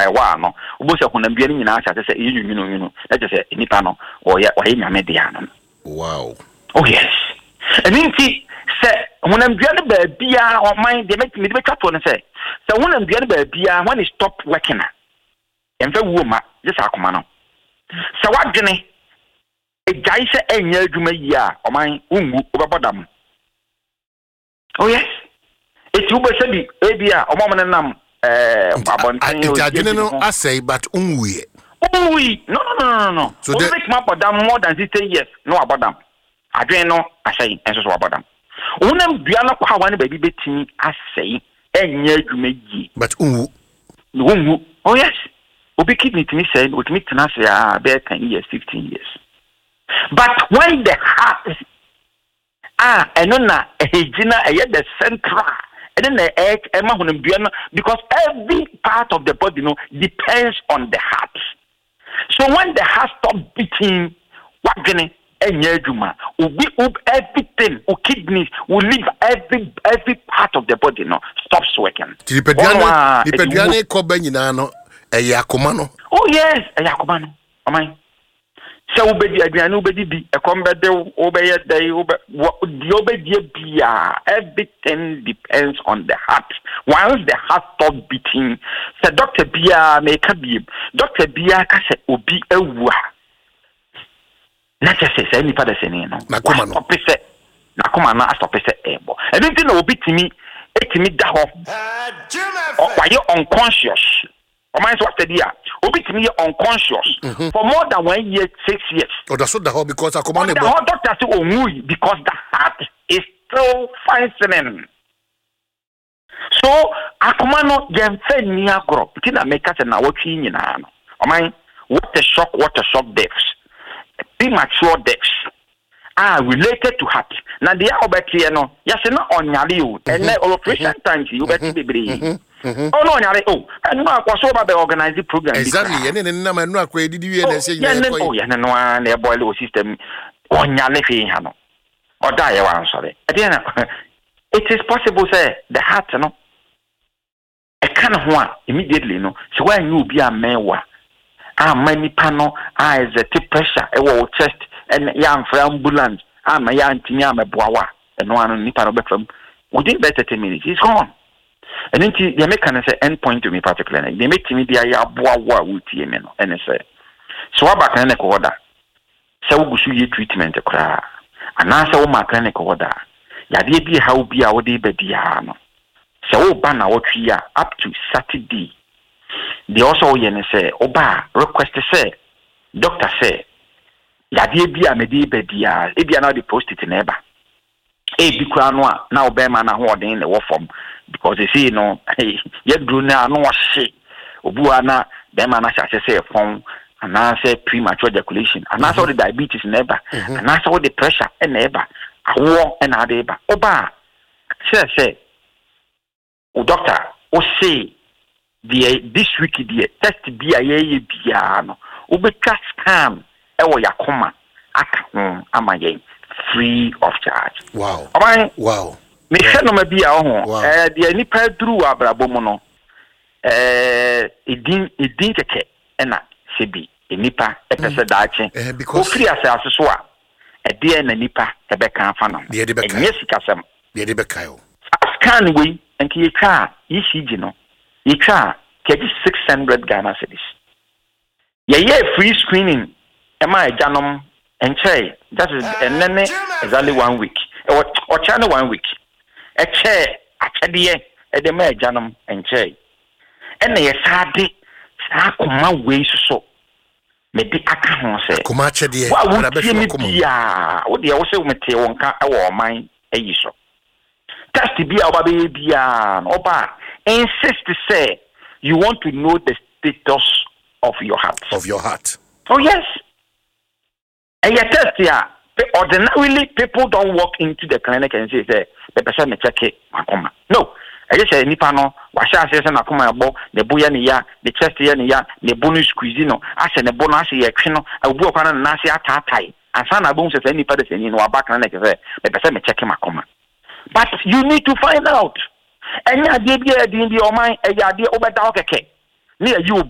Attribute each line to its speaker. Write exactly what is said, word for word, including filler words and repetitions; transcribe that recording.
Speaker 1: wa no obo se honam bia ni nyina acha se e yunwunu yunu na je se nipa no o ye o ye nyame de ano
Speaker 2: wow
Speaker 1: oh yes and inti se honam bia ne ba bia o man de me de betwa to ne se se honam bia ne ba bia when it stop working na emfa wuo ma je sa akoma no se wadwene e gai se enya adwuma yi a o man unwu obabodam oh yes eti ube se bi ebia o mo nam eh abonten
Speaker 2: o jadwene no asay but unwie
Speaker 1: unwi no no no no no
Speaker 2: so
Speaker 1: we make abodam more than sixty years no abodam adwen no asay enso so abodam unam dua no kwa wan baby betimi asay enya adwuma yi
Speaker 2: but unwu
Speaker 1: unwu oh yes obi kidney timi say otimi tena say ah be ten years fifteen years but when the heart ah eno na ehigina eye the central and then the egg Emma because every part of the body you know depends on the heart. So when the heart stops beating, what gonna enyejuma will be up everything, or kidneys will leave every every part of the body you know stops working.
Speaker 2: Tipediane tipediane kobe nyina no eyakomano. Oh
Speaker 1: yes, eyakomano. Amai. So obedi aduane obedi bi ekombede obeye dey obe di obedi bia everything depends on the heart. Once the heart stops beating, the doctor bia make bi doctor bia ka se obi awua. Na chese se ni pa de se ni no.
Speaker 2: Na koma no.
Speaker 1: Opese na koma na stop se ebo. Everything na obi timi etimi da ho. O why you unconscious? O mind what the dia obi timi unconscious mm-hmm. for more than one year six years
Speaker 2: oh that's what the whole because akoma
Speaker 1: the whole doctor say onwu because the heart is still functioning so akoma no dem fe ni agro tina make us na wotwi nyina no o mind what a shock what a shock deaths premature deaths are related to heart na dia obetwe no yase na onyare o and operation time you bet bebre oh no nyare oh enu akwaso ba be organize program
Speaker 2: exactly yene ne na ma enu akwa edidi wie na se
Speaker 1: nyina ko oh yene no an e boil o system onyale fe ha no oda ye wan sore e na it is possible say the heart no e kan ho a immediately no so when you be a mewa ah many pano ah is the pressure e wo chest and ya for ambulance ah ma ya ntimi ameboawa eno anu nipa no betram within thirty minutes he's gone. And then they make an end point to me particularly. They make me the aya boa wa wuti me no. And say so aba kan ne ko order. Se wo gusu ye treatment kra. Ana se wo ma kan ne ko order. Ya de bi ha wo bi a wo de ba dia no. Se wo ba na wo twi a up to Saturday. They also ye ne say oba request say doctor say ya de bi a me de ba dia. E bi na the post it na eba. E bi kwa no a na obema na ho odin ne wo form because you see no ye do na no hye obua na be ma na sha say form and na say premature ejaculation and na so the diabetes never and na so the pressure and never awo and ade ba oba say say o doctor o say the this week the test bi aye bia no obetwa scan e wo yakoma aka ho amaye free of charge.
Speaker 2: Wow.
Speaker 1: Right?
Speaker 2: Wow.
Speaker 1: Me yeah. no ma bia ho eh de ni pa duru abrabo mu no eh edin edin keke na sebi enipa epese daache o free asase so a e de na nipa e be kan fa no enye sikasem
Speaker 2: de de be kayo
Speaker 1: scan we enki ye twa yi shiji no ye twa keji six hundred Ghana cedis ye ye free screening e ma ejanom enche that is enene exactly one week or or channel one week a chair achede e de ma ejanom enche ene ye sade sa koma we so me di aka ho se
Speaker 2: koma achede
Speaker 1: na be so koma ya wo de wo se wo mete wonka e wo man eyi so test bia oba be bia oba insist to say you want to know the status of your heart
Speaker 2: of your heart
Speaker 1: oh yes and your test here ordinarily people don't walk into the clinic and say say the person me check it akoma no I just say nipa no wa sha say say na akoma ebo the boya ne ya the chest ya ne ya the bonus squeeze no ase ne bono ase ye twe no abu okwa na na ase atatai ansa na bon say nipa de say ni no aba clinic say the person me check him akoma but you need to find out enya de bia de bi o man eya de obeda okeke ne you